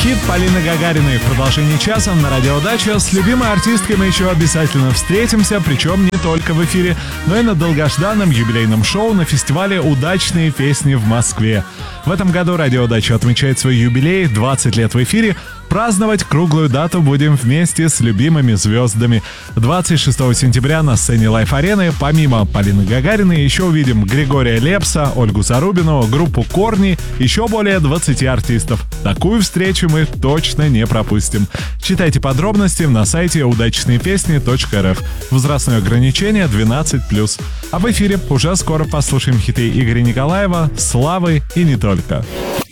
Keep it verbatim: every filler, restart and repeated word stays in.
Хит Полины Гагариной в продолжении часа на Радио Дача. С любимой артисткой мы еще обязательно встретимся, причем не только в эфире, но и на долгожданном юбилейном шоу на фестивале «Удачные песни» в Москве. В этом году Радио Дача отмечает свой юбилей, двадцать лет в эфире. Праздновать круглую дату будем вместе с любимыми звездами. двадцать шестого сентября на сцене Лайф-арены помимо Полины Гагариной еще увидим Григория Лепса, Ольгу Зарубину, группу «Корни», еще более двадцати артистов. Такую встречу мы точно не пропустим. Читайте подробности на сайте удачные песни точка эр эф. Возрастное ограничение двенадцать плюс. А в эфире уже скоро послушаем хиты Игоря Николаева, Славы и не только.